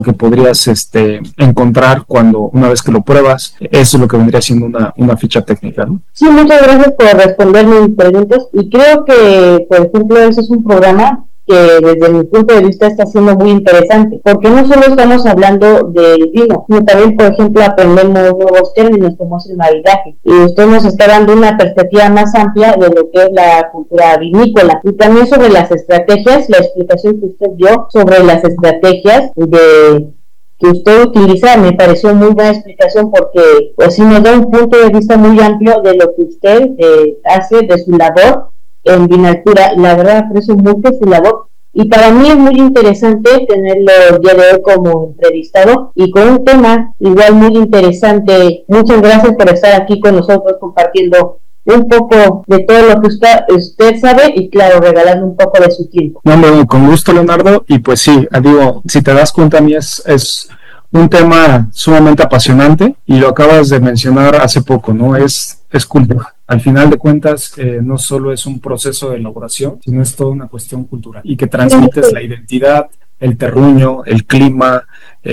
que podrías encontrar una vez que lo pruebas. Eso es lo que vendría siendo una ficha técnica, ¿no? Sí, muchas gracias por responder mis preguntas, y creo que, por ejemplo, ese es un programa que desde mi punto de vista está siendo muy interesante, porque no solo estamos hablando del vino, sino también, por ejemplo, aprendemos nuevos términos como es el maridaje, y usted nos está dando una perspectiva más amplia de lo que es la cultura vinícola, y también sobre las estrategias, la explicación que usted dio sobre las estrategias que usted utiliza me pareció muy buena explicación, porque pues sí nos da un punto de vista muy amplio de lo que usted hace, de su labor en Vinacultura. La verdad aprecio mucho su labor, y para mí es muy interesante tenerlo el día de hoy como entrevistado y con un tema igual muy interesante. Muchas gracias por estar aquí con nosotros compartiendo un poco de todo lo que usted sabe, y claro, regalando un poco de su tiempo. No, con gusto, Leonardo. Y pues sí, digo, si te das cuenta, a mí es un tema sumamente apasionante, y lo acabas de mencionar hace poco, ¿no? Es cultura. Al final de cuentas, no solo es un proceso de elaboración, sino es toda una cuestión cultural, y que transmites la identidad, el terruño, el clima,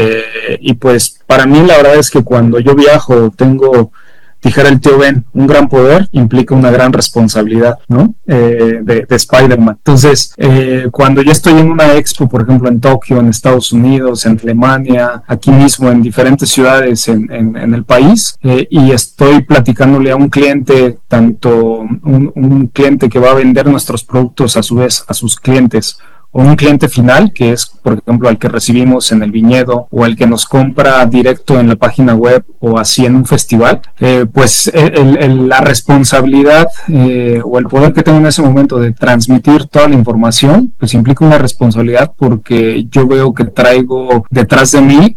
y pues para mí la verdad es que cuando yo viajo dijera el tío Ben, un gran poder implica una gran responsabilidad, ¿no? De Spider-Man. Entonces, cuando yo estoy en una expo, por ejemplo, en Tokio, en Estados Unidos, en Alemania, aquí mismo, en diferentes ciudades en el país, y estoy platicándole a un cliente, tanto un cliente que va a vender nuestros productos a su vez a sus clientes, o un cliente final, que es, por ejemplo, al que recibimos en el viñedo, o el que nos compra directo en la página web, o así en un festival, pues la responsabilidad o el poder que tengo en ese momento de transmitir toda la información, pues implica una responsabilidad, porque yo veo que traigo detrás de mí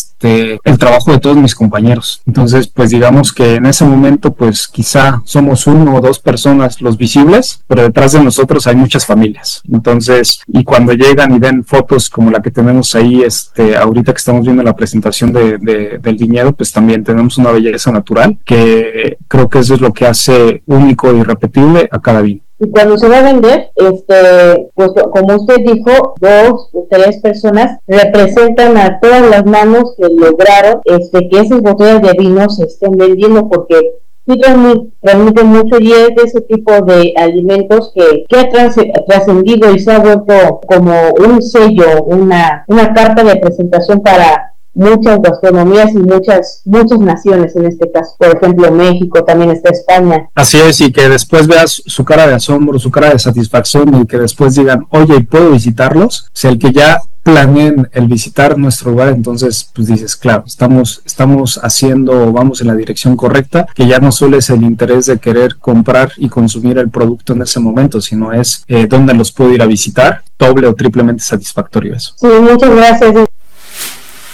el trabajo de todos mis compañeros. Entonces, pues digamos que en ese momento, pues quizá somos 1 o 2 personas los visibles, pero detrás de nosotros hay muchas familias. Entonces, y cuando llegan y ven fotos como la que tenemos ahí, ahorita que estamos viendo la presentación del viñedo, pues también tenemos una belleza natural, que creo que eso es lo que hace único e irrepetible a cada vino. Y cuando se va a vender, pues como usted dijo, 2 o 3 personas representan a todas las manos que lograron que esas botellas de vino se estén vendiendo, porque sí transmite mucho, y es de ese tipo de alimentos que ha trascendido y se ha vuelto como un sello, una carta de presentación para muchas gastronomías y muchas naciones, en este caso, por ejemplo, México, también está España. Así es, y que después veas su cara de asombro, su cara de satisfacción, y que después digan, oye, ¿puedo visitarlos? O sea, el que ya planeen el visitar nuestro lugar, entonces pues dices, claro, estamos haciendo, vamos en la dirección correcta, que ya no solo es el interés de querer comprar y consumir el producto en ese momento, sino es dónde los puedo ir a visitar, doble o triplemente satisfactorio eso. Sí, muchas gracias.